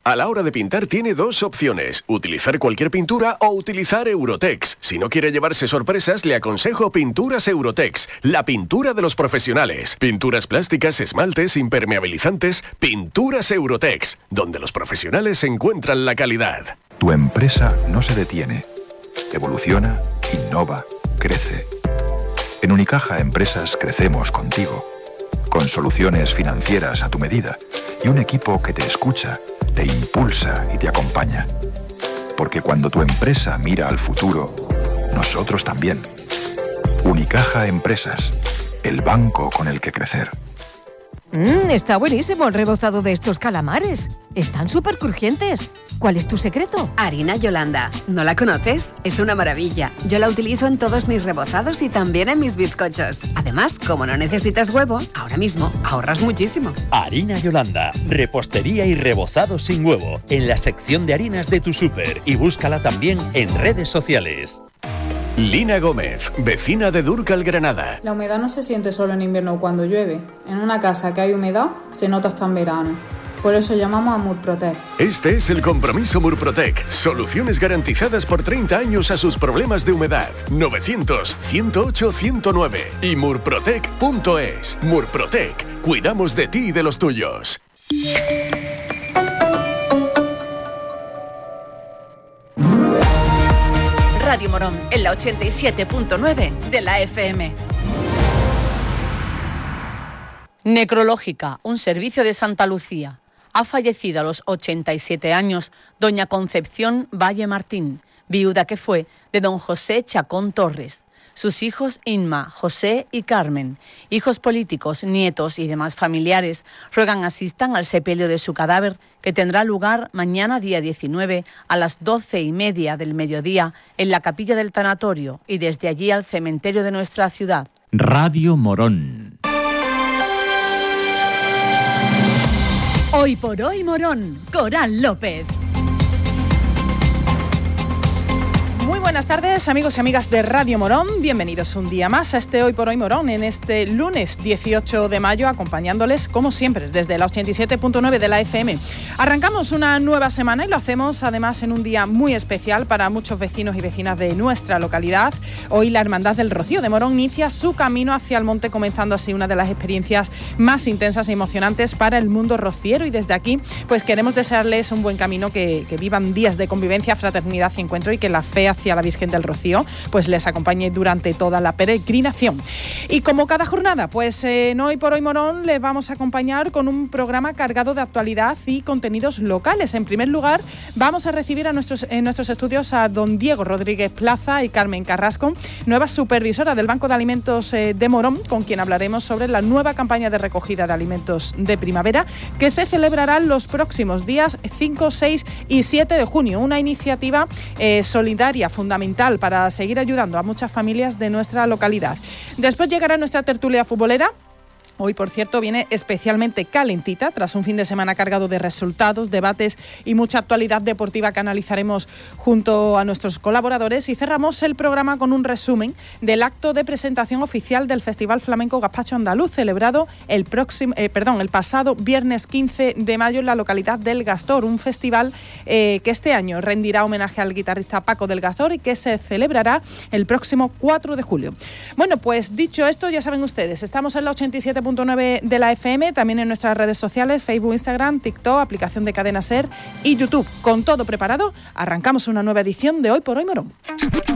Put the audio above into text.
A la hora de pintar tiene dos opciones, utilizar cualquier pintura o utilizar Eurotex. Si no quiere llevarse sorpresas, le aconsejo Pinturas Eurotex, la pintura de los profesionales. Pinturas plásticas, esmaltes, impermeabilizantes, Pinturas Eurotex, donde los profesionales encuentran la calidad. Tu empresa no se detiene, evoluciona, innova, crece. En Unicaja Empresas crecemos contigo, con soluciones financieras a tu medida y un equipo que te escucha, te impulsa y te acompaña. Porque cuando tu empresa mira al futuro, nosotros también. Unicaja Empresas, el banco con el que crecer. Está buenísimo el rebozado de estos calamares. Están súper crujientes. ¿Cuál es tu secreto? Harina Yolanda. ¿No la conoces? Es una maravilla. Yo la utilizo en todos mis rebozados y también en mis bizcochos. Además, como no necesitas huevo, ahora mismo ahorras muchísimo. Harina Yolanda. Repostería y rebozado sin huevo. En la sección de harinas de tu súper. Y búscala también en redes sociales. Lina Gómez, vecina de Dúrcal, Granada. La humedad no se siente solo en invierno o cuando llueve. En una casa que hay humedad, se nota hasta en verano. Por eso llamamos a Murprotec. Este es el compromiso Murprotec. Soluciones garantizadas por 30 años a sus problemas de humedad. 900-108-109 y murprotec.es. Murprotec. Cuidamos de ti y de los tuyos. Radio Morón, en la 87.9 de la FM. Necrológica, un servicio de Santa Lucía. Ha fallecido a los 87 años doña Concepción Valle Martín, viuda que fue de don José Chacón Torres. Sus hijos Inma, José y Carmen, hijos políticos, nietos y demás familiares, ruegan asistan al sepelio de su cadáver, que tendrá lugar mañana día 19 a las 12:30 del mediodía en la capilla del tanatorio y desde allí al cementerio de nuestra ciudad. Radio Morón. Hoy por hoy Morón, Coral López. Muy buenas tardes, amigos y amigas de Radio Morón. Bienvenidos un día más a este Hoy por Hoy Morón, en este lunes 18 de mayo, acompañándoles, como siempre, desde la 87.9 de la FM. Arrancamos una nueva semana y lo hacemos, además, en un día muy especial para muchos vecinos y vecinas de nuestra localidad. Hoy la Hermandad del Rocío de Morón inicia su camino hacia el monte, comenzando así una de las experiencias más intensas e emocionantes para el mundo rociero. Y desde aquí, pues queremos desearles un buen camino, que vivan días de convivencia, fraternidad y encuentro, y que la fe hacia la Virgen del Rocío pues les acompañe durante toda la peregrinación. Y como cada jornada, pues en Hoy por Hoy Morón les vamos a acompañar con un programa cargado de actualidad y contenidos locales. En primer lugar, vamos a recibir en nuestros estudios a don Diego Rodríguez Plaza y Carmen Carrasco, nueva supervisora del Banco de Alimentos de Morón, con quien hablaremos sobre la nueva campaña de recogida de alimentos de primavera que se celebrará los próximos días 5, 6 y 7 de junio. Una iniciativa solidaria fundamental para seguir ayudando a muchas familias de nuestra localidad. Después llegará nuestra tertulia futbolera. Hoy, por cierto, viene especialmente calentita, tras un fin de semana cargado de resultados, debates y mucha actualidad deportiva que analizaremos junto a nuestros colaboradores. Y cerramos el programa con un resumen del acto de presentación oficial del Festival Flamenco Gazpacho Andaluz, celebrado el pasado viernes 15 de mayo en la localidad del Gastor. Un festival que este año rendirá homenaje al guitarrista Paco del Gastor y que se celebrará el próximo 4 de julio. Bueno, pues dicho esto, ya saben ustedes, estamos en la 87.9 de la FM, también en nuestras redes sociales, Facebook, Instagram, TikTok, aplicación de Cadena Ser y YouTube. Con todo preparado, arrancamos una nueva edición de Hoy por Hoy Morón.